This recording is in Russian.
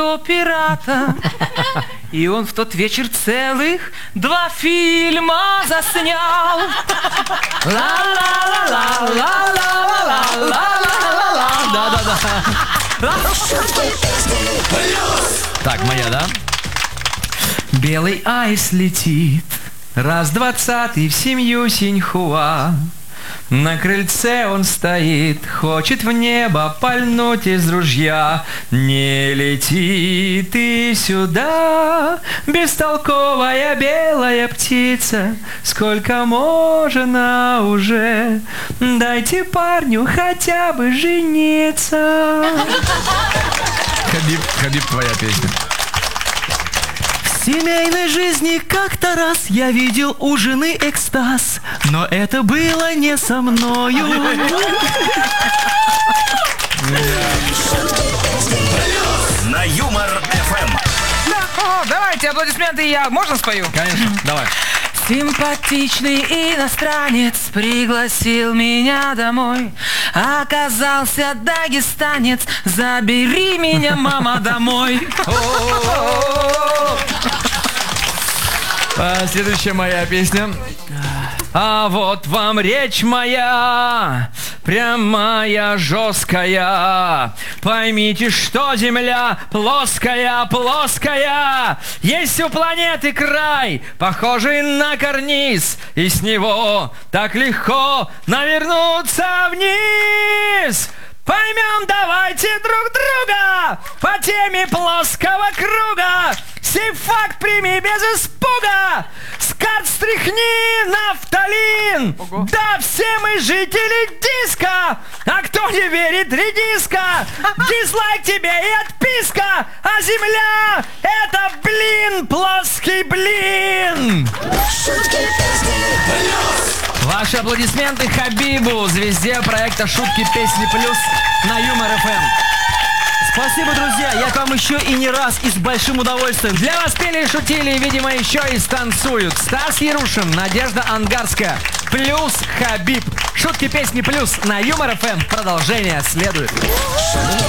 пирата. И он в тот вечер целых 2 фильма заснял. Да-да-да. Так, моя, да? Белый айс летит, раз 20-й в семью Синьхуа. На крыльце он стоит, хочет в небо пальнуть из ружья. Не лети ты сюда, бестолковая белая птица, сколько можно уже, дайте парню хотя бы жениться. Хабиб, твоя песня. В семейной жизни как-то раз я видел у жены экстаз, но это было не со мною. На Юмор ФМ. Давайте аплодисменты, я можно спою? Конечно, давай. Симпатичный иностранец пригласил меня домой. Оказался дагестанец, забери меня, мама, домой. Следующая моя песня. А вот вам речь моя, прямая, жесткая. Поймите, что земля плоская, плоская. Есть у планеты край, похожий на карниз, и с него так легко навернуться вниз. Поймем давайте друг друга по теме плоского круга. Сей факт прими без испуга. С карт стряхни нафталин. Да, все мы жители диска. А кто не верит, редиска. Дизлайк тебе и отписка. А земля — это блин, плоский блин. Ваши аплодисменты Хабибу, звезде проекта «Шутки, песни плюс» на Юмор ФМ. Спасибо, друзья, я к вам еще и не раз, и с большим удовольствием. Для вас пели и шутили, видимо, еще и станцуют Стас Ярушин, Надежда Ангарская, плюс Хабиб. Шутки, песни плюс на Юмор ФМ. Продолжение следует.